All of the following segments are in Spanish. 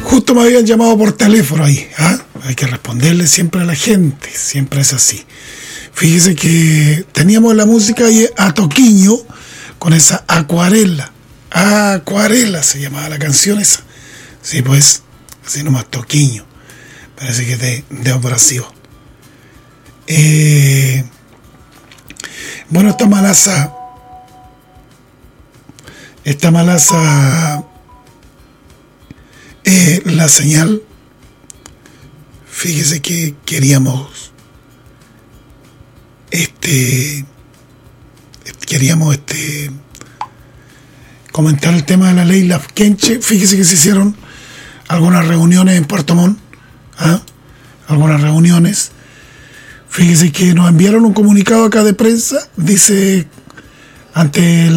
Justo me habían llamado por teléfono ahí. Hay que responderle siempre a la gente, siempre es así. Fíjese que teníamos la música ahí a Toquiño con esa Acuarela. Acuarela se llamaba la canción esa. Sí, pues, así nomás, Toquiño. Parece que es de Brasil. Bueno, esta malaza, la señal, fíjese que queríamos comentar el tema de la ley Lafkenche. Fíjese que se hicieron algunas reuniones en Puerto Montt, algunas reuniones. Fíjese que nos enviaron un comunicado acá de prensa, dice, ante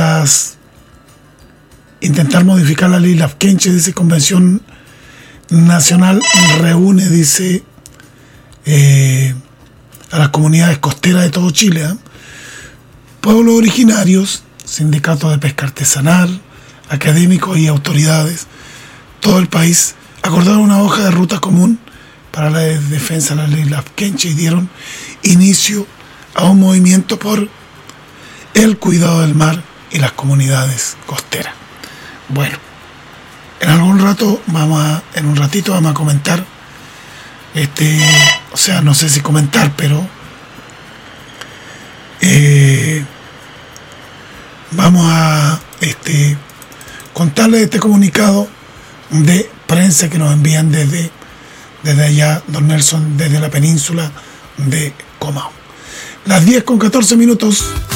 intentar modificar la ley Lafkenche, dice, Convención Nacional reúne, dice, a las comunidades costeras de todo Chile, pueblos originarios, sindicatos de pesca artesanal, académicos y autoridades, todo el país, acordaron una hoja de ruta común para la defensa de la ley Lafkenche y dieron inicio a un movimiento por el cuidado del mar y las comunidades costeras. Bueno, en un ratito vamos a comentar, o sea, no sé si comentar, pero vamos a contarles este comunicado de prensa que nos envían desde allá, don Nelson, desde la península de Comao. Las 10:14.